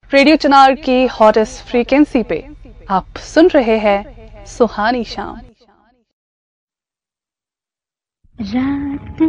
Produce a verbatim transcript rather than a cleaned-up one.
Radio चिनार की hottest frequency पे आप सुन रहे हैं सुहानी शाम। रात